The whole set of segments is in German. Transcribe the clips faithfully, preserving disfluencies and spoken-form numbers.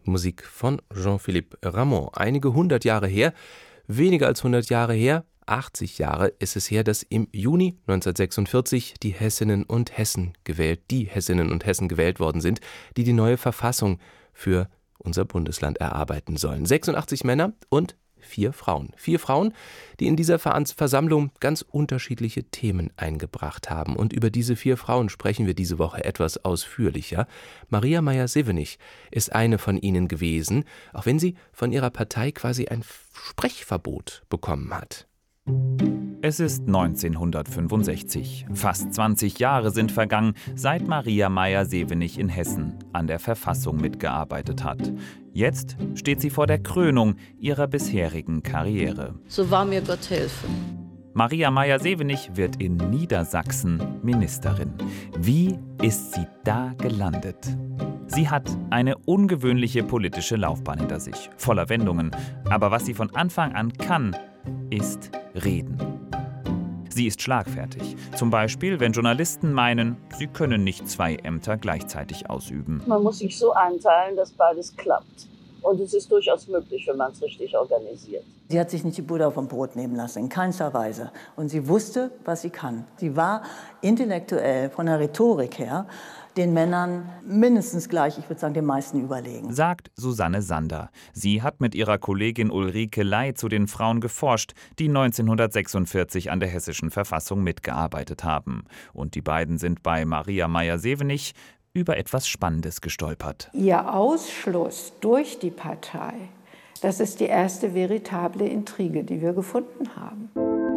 Musik von Jean-Philippe Rameau. Einige hundert Jahre her, weniger als hundert Jahre her, achtzig Jahre ist es her, dass im Juni neunzehnhundertsechsundvierzig die Hessinnen und Hessen gewählt, die Hessinnen und Hessen gewählt worden sind, die die neue Verfassung für unser Bundesland erarbeiten sollen. sechsundachtzig Männer und vier Frauen. Vier Frauen, die in dieser Versammlung ganz unterschiedliche Themen eingebracht haben. Und über diese vier Frauen sprechen wir diese Woche etwas ausführlicher. Maria Maier-Sevenich ist eine von ihnen gewesen, auch wenn sie von ihrer Partei quasi ein Sprechverbot bekommen hat. Es ist neunzehnhundertfünfundsechzig. Fast zwanzig Jahre sind vergangen, seit Maria Maier-Sevenich in Hessen an der Verfassung mitgearbeitet hat. Jetzt steht sie vor der Krönung ihrer bisherigen Karriere. So wahr mir Gott helfe. Maria Maier-Sevenich wird in Niedersachsen Ministerin. Wie ist sie da gelandet? Sie hat eine ungewöhnliche politische Laufbahn hinter sich, voller Wendungen. Aber was sie von Anfang an kann, ist reden. Sie ist schlagfertig. Zum Beispiel, wenn Journalisten meinen, sie können nicht zwei Ämter gleichzeitig ausüben. Man muss sich so einteilen, dass beides klappt. Und es ist durchaus möglich, wenn man es richtig organisiert. Sie hat sich nicht die Butter vom Brot nehmen lassen, in keinster Weise. Und sie wusste, was sie kann. Sie war intellektuell, von der Rhetorik her, den Männern mindestens gleich, ich würde sagen, den meisten überlegen. Sagt Susanne Sander. Sie hat mit ihrer Kollegin Ulrike Ley zu den Frauen geforscht, die neunzehnhundertsechsundvierzig an der hessischen Verfassung mitgearbeitet haben. Und die beiden sind bei Maria Maier-Sevenich über etwas Spannendes gestolpert. Ihr Ausschluss durch die Partei, das ist die erste veritable Intrige, die wir gefunden haben.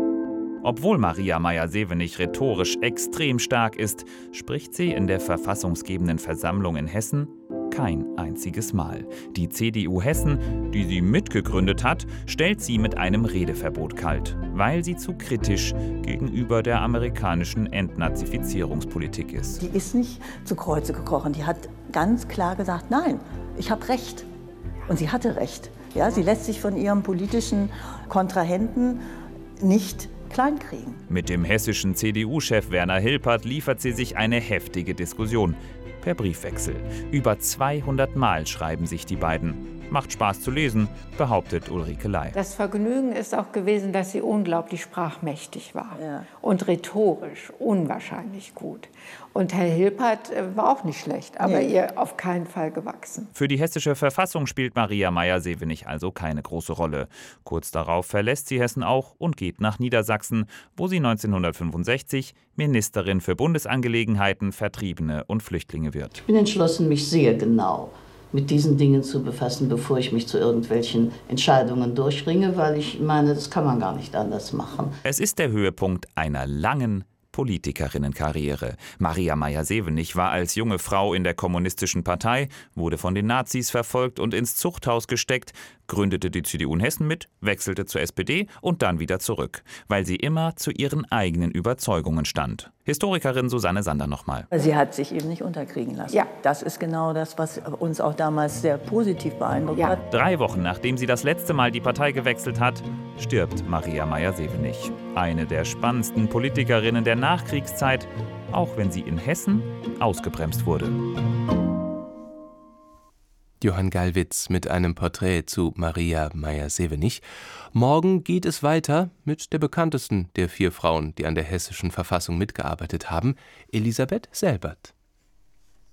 Obwohl Maria Maier-Sevenich rhetorisch extrem stark ist, spricht sie in der verfassungsgebenden Versammlung in Hessen kein einziges Mal. Die C D U Hessen, die sie mitgegründet hat, stellt sie mit einem Redeverbot kalt, weil sie zu kritisch gegenüber der amerikanischen Entnazifizierungspolitik ist. Die ist nicht zu Kreuze gekrochen. Die hat ganz klar gesagt, nein, ich habe Recht. Und sie hatte Recht. Ja, sie lässt sich von ihrem politischen Kontrahenten nicht kleinkriegen. Mit dem hessischen C D U-Chef Werner Hilpert liefert sie sich eine heftige Diskussion. Per Briefwechsel. Über zweihundert Mal schreiben sich die beiden. Macht Spaß zu lesen, behauptet Ulrike Ley. Das Vergnügen ist auch gewesen, dass sie unglaublich sprachmächtig war. Ja. Und rhetorisch unwahrscheinlich gut. Und Herr Hilpert war auch nicht schlecht, aber nee. ihr auf keinen Fall gewachsen. Für die hessische Verfassung spielt Maria Maier-Sevenich also keine große Rolle. Kurz darauf verlässt sie Hessen auch und geht nach Niedersachsen, wo sie neunzehnhundertfünfundsechzig Ministerin für Bundesangelegenheiten, Vertriebene und Flüchtlinge wird. Ich bin entschlossen, mich sehr genau mit diesen Dingen zu befassen, bevor ich mich zu irgendwelchen Entscheidungen durchringe, weil ich meine, das kann man gar nicht anders machen. Es ist der Höhepunkt einer langen Politikerinnenkarriere. Maria Maier-Sevenich war als junge Frau in der Kommunistischen Partei, wurde von den Nazis verfolgt und ins Zuchthaus gesteckt, gründete die C D U in Hessen mit, wechselte zur S P D und dann wieder zurück, weil sie immer zu ihren eigenen Überzeugungen stand. Historikerin Susanne Sander nochmal. Sie hat sich eben nicht unterkriegen lassen. Ja. Das ist genau das, was uns auch damals sehr positiv beeindruckt ja. hat. Drei Wochen nachdem sie das letzte Mal die Partei gewechselt hat, stirbt Maria Maier-Sevenich. Eine der spannendsten Politikerinnen der Nachkriegszeit, auch wenn sie in Hessen ausgebremst wurde. Johann Gallwitz mit einem Porträt zu Maria Maier-Sevenich. Morgen geht es weiter mit der bekanntesten der vier Frauen, die an der hessischen Verfassung mitgearbeitet haben, Elisabeth Selbert.